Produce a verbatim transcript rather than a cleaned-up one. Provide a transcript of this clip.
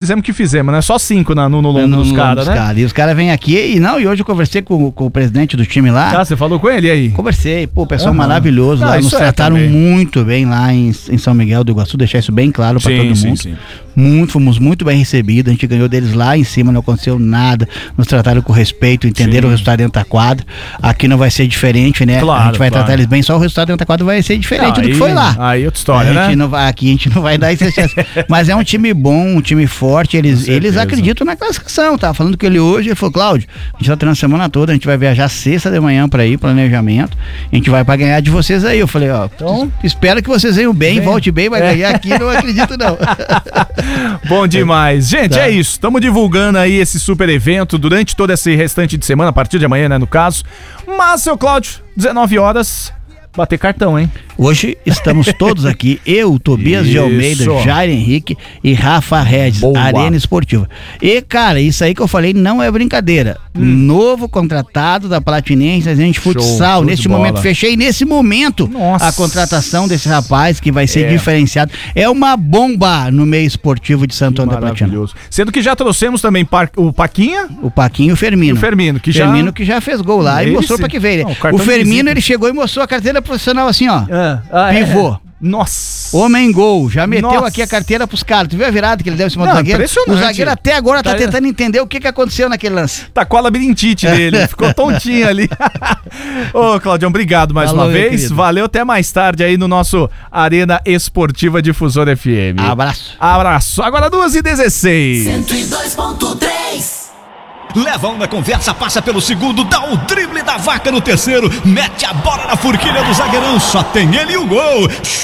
fizemos o que fizemos, né? Só cinco na, no, no lombo no dos caras, né? Cara. E os caras vêm aqui e não, e hoje eu conversei com, com o presidente do time lá. Ah, você falou com ele e aí? Conversei, pô, pessoal Uhum. maravilhoso Ah, lá, nos isso é trataram também. muito bem lá em, em São Miguel do Iguaçu, deixar isso bem claro pra Sim, todo sim, mundo. sim. Muito, fomos muito bem recebidos, a gente ganhou deles lá em cima, não aconteceu nada, nos trataram com respeito, entenderam Sim. o resultado dentro da quadra. Aqui não vai ser diferente, né? Claro, a gente vai claro. tratar eles bem, só o resultado dentro da quadra vai ser diferente Ah, do que aí- foi lá. Aí outra história, a gente né? não vai, aqui a gente não vai dar esse chance. Mas é um time bom, um time forte, eles, Com eles certeza. acreditam na classificação, tá? Falando com ele hoje, ele falou, Cláudio, a gente tá treinando a semana toda, a gente vai viajar sexta de manhã pra ir, planejamento, a gente vai pra ganhar de vocês aí. Eu falei, ó, Então- espero que vocês venham bem, Vem. volte bem, vai É. ganhar aqui, não acredito não. Bom demais. Gente, Tá. é isso. Estamos divulgando aí esse super evento durante todo esse restante de semana, a partir de amanhã, né, no caso. Mas, seu Cláudio, dezenove horas, bater cartão, hein? Hoje estamos todos aqui, eu, Tobias de Almeida, Isso. Jair Henrique e Rafa Regis, Boa. Arena Esportiva. E, cara, isso aí que eu falei não é brincadeira. Novo contratado da Platinense, a gente futsal. show de Neste bola. momento, fechei nesse momento Nossa. a contratação desse rapaz que vai ser É. diferenciado. É uma bomba no meio esportivo de Santo André Platina. Maravilhoso. Sendo que já trouxemos também par- o Paquinha O Paquinho e o Firmino. e o Firmino, que já... Firmino que já fez gol lá e Esse? mostrou pra que veio. Não, o o cartão de Firmino, visita. ele chegou e mostrou a carteira profissional assim, ó. Ah, ah, é. Pivô. Nossa. Homem gol, já meteu Nossa. aqui a carteira pros caras. Tu viu a virada que ele deu em cima Não, do zagueiro? impressionante. O zagueiro até agora tá, Tá- tentando entender o que, que aconteceu naquele lance. Tá com a labirintite dele, ficou tontinho ali. Ô, Claudião, obrigado mais Falou, uma meu vez. querido. Valeu, até mais tarde aí no nosso Arena Esportiva Difusora F M. Abraço. Abraço. Agora duas e dezesseis. cento e dois ponto três. Leva um na conversa, passa pelo segundo, dá o drible da vaca no terceiro, mete a bola na forquilha do zagueirão, só tem ele e o gol.